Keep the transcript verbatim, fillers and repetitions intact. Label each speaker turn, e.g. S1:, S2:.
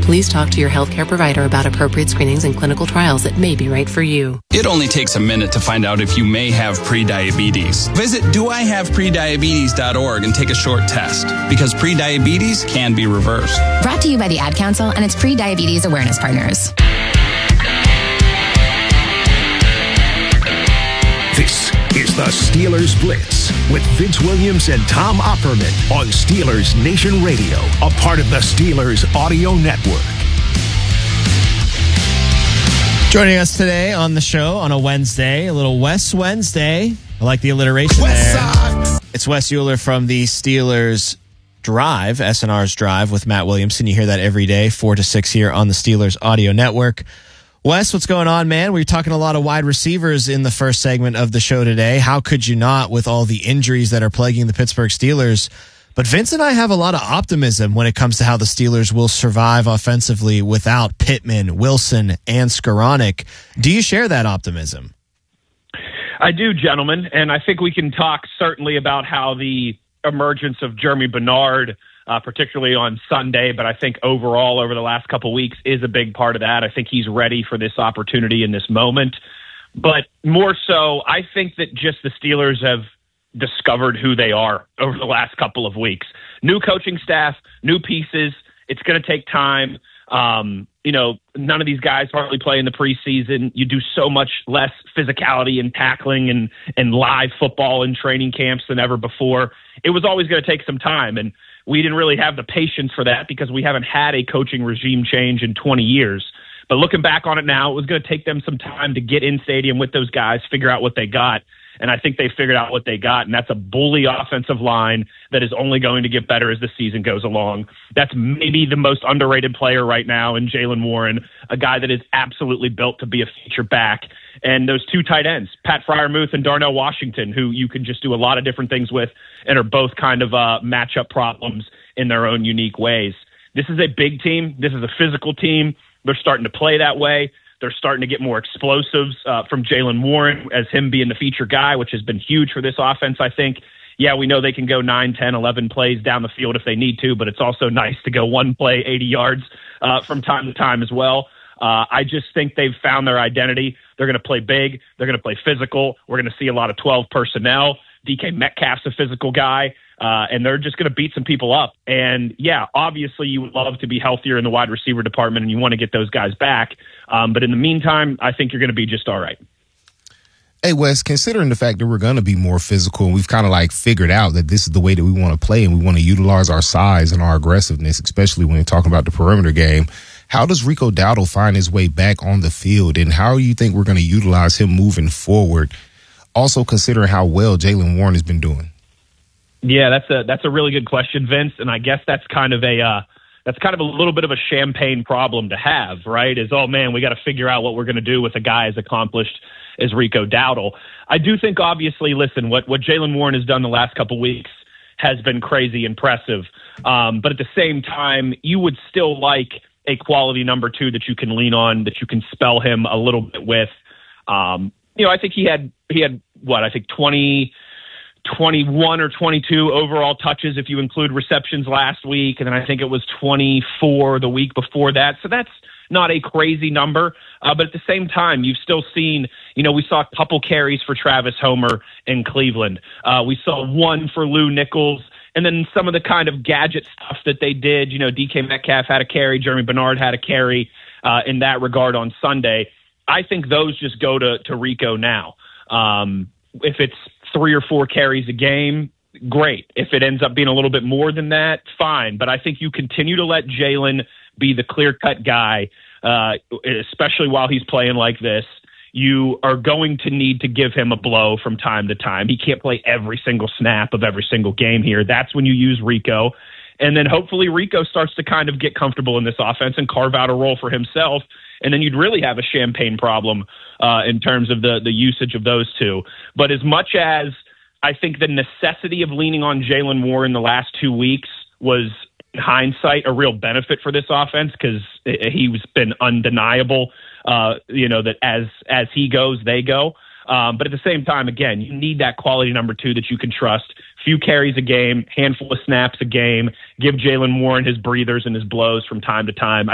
S1: Please talk to your healthcare provider about appropriate screenings and clinical trials that may be right for you.
S2: It only takes a minute to find out if you may have prediabetes. Visit do I have prediabetes dot org and take a short test, because prediabetes can be reversed.
S3: Brought to you by the Ad Council and its pre-diabetes awareness partners.
S4: This is the Steelers Blitz with Vince Williams and Tom Opperman on Steelers Nation Radio, a part of the Steelers Audio Network.
S5: Joining us today on the show on a Wednesday, a little Wes Wednesday. I like the alliteration
S4: West
S5: there.
S4: Side.
S5: It's Wes Euler from the Steelers Drive, S N R's Drive with Matt Williamson. You hear that every day, four to six here on the Steelers Audio Network. Wes, what's going on, man? We were talking a lot of wide receivers in the first segment of the show today. How could you not, with all the injuries that are plaguing the Pittsburgh Steelers? But Vince and I have a lot of optimism when it comes to how the Steelers will survive offensively without Pittman, Wilson, and Skoranek. Do you share that optimism?
S6: I do, gentlemen, and I think we can talk certainly about how the emergence of Jeremy Bernard, Uh, particularly on Sunday, but I think overall over the last couple weeks is a big part of that. I think he's ready for this opportunity in this moment. But more so, I think that just the Steelers have discovered who they are over the last couple of weeks. New coaching staff, new pieces. It's going to take time. Um, you know, none of these guys hardly play in the preseason. You do so much less physicality and tackling and, and live football in training camps than ever before. It was always going to take some time, and we didn't really have the patience for that because we haven't had a coaching regime change in twenty years. But looking back on it now, it was going to take them some time to get in stadium with those guys, figure out what they got. And I think they figured out what they got, and that's a bully offensive line that is only going to get better as the season goes along. That's maybe the most underrated player right now in Jaylen Warren, a guy that is absolutely built to be a feature back. And those two tight ends, Pat Freiermuth and Darnell Washington, who you can just do a lot of different things with and are both kind of uh, matchup problems in their own unique ways. This is a big team. This is a physical team. They're starting to play that way. They're starting to get more explosives uh, from Jaylen Warren as him being the feature guy, which has been huge for this offense, I think. Yeah, we know they can go nine, ten, eleven plays down the field if they need to, but it's also nice to go one play, eighty yards uh, from time to time as well. Uh, I just think they've found their identity. They're going to play big. They're going to play physical. We're going to see a lot of twelve personnel. D K Metcalf's a physical guy, uh, and they're just going to beat some people up. And, yeah, obviously you would love to be healthier in the wide receiver department, and you want to get those guys back. Um, but in the meantime, I think you're going to be just all right.
S7: Hey, Wes, considering the fact that we're going to be more physical and we've kind of like figured out that this is the way that we want to play and we want to utilize our size and our aggressiveness, especially when you're talking about the perimeter game, how does Rico Dowdle find his way back on the field, and how do you think we're going to utilize him moving forward? Also considering how well Jaylen Warren has been doing.
S6: Yeah, that's a that's a really good question, Vince, and I guess that's kind of a uh, that's kind of a little bit of a champagne problem to have, right? Is, oh man, we got to figure out what we're going to do with a guy as accomplished as Rico Dowdle. I do think, obviously, listen, what what Jaylen Warren has done the last couple weeks has been crazy impressive, um, but at the same time, you would still like a quality number two that you can lean on, that you can spell him a little bit with. Um, you know, I think he had he had what I think twenty, twenty-one or twenty-two overall touches if you include receptions last week, and then I think it was twenty-four the week before that. So that's not a crazy number, uh, but at the same time, you've still seen, you know, we saw a couple carries for Travis Homer in Cleveland. Uh, we saw one for Lou Nichols. And then some of the kind of gadget stuff that they did, you know, D K Metcalf had a carry, Jeremy Bernard had a carry uh, in that regard on Sunday. I think those just go to, to Rico now. Um, if it's three or four carries a game, great. If it ends up being a little bit more than that, fine. But I think you continue to let Jaylen be the clear-cut guy, uh, especially while he's playing like this. You are going to need to give him a blow from time to time. He can't play every single snap of every single game here. That's when you use Rico. And then hopefully Rico starts to kind of get comfortable in this offense and carve out a role for himself. And then you'd really have a champagne problem uh, in terms of the, the usage of those two. But as much as I think the necessity of leaning on Jaylen Warren the last two weeks was, in hindsight, a real benefit for this offense because he's been undeniable. Uh, you know, that as as he goes, they go. Um, but at the same time, again, you need that quality number two that you can trust. Few carries a game, handful of snaps a game. Give Jaylen Warren his breathers and his blows from time to time.